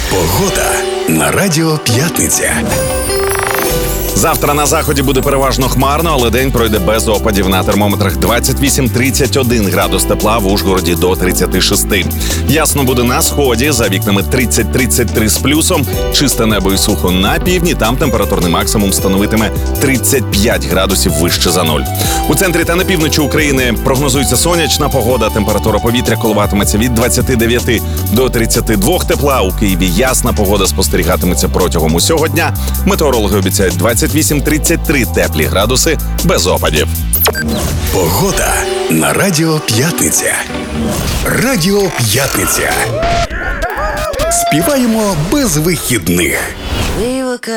Погода на Радіо П'ятниця. Завтра на заході буде переважно хмарно, але день пройде без опадів. На термометрах 28-31 градус тепла, в Ужгороді до 36. Ясно буде на сході, за вікнами 30-33 з плюсом. Чисте небо і сухо на півдні, там температурний максимум становитиме 35 градусів вище за нуль. У центрі та на півночі України прогнозується сонячна погода. Температура повітря коливатиметься від 29 до 32 тепла. У Києві ясна погода спостерігатиметься протягом усього дня. Метеорологи обіцяють 28-33 теплі градуси без опадів. Погода на Радіо П'ятниця. Радіо П'ятниця. Співаємо без вихідних.